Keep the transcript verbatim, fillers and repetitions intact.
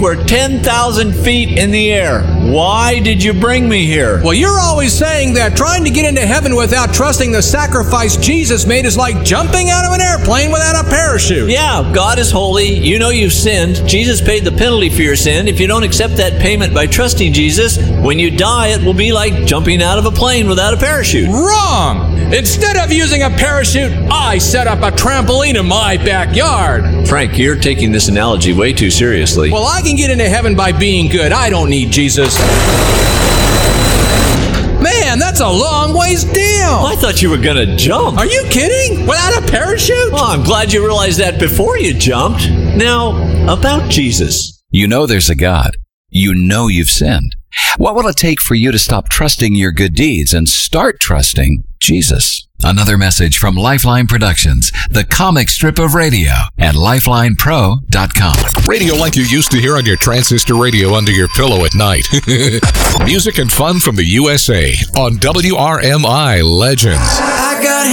were ten thousand feet in the air. Why did you bring me here? Well, you're always saying that trying to get into heaven without trusting the sacrifice Jesus made is like jumping out of an airplane without a parachute. Yeah, God is holy. You know you've sinned. Jesus paid the penalty for your sin. If you don't accept that payment by trusting Jesus, when you die, it will be like jumping out of a plane without a parachute. Wrong! Instead of using a parachute, I set up a trampoline in my backyard. Frank, you're taking this analogy way too seriously. Well, I can get into heaven by being good. I don't need Jesus. Man, that's a long ways down. Well, I thought you were going to jump. Are you kidding? Without a parachute? Well, I'm glad you realized that before you jumped. Now, about Jesus. You know there's a God. You know you've sinned. What will it take for you to stop trusting your good deeds and start trusting Jesus? Another message from Lifeline Productions, the comic strip of radio at lifeline pro dot com. Radio like you used to hear on your transistor radio under your pillow at night. Music and fun from the U S A on W R M I Legends. I got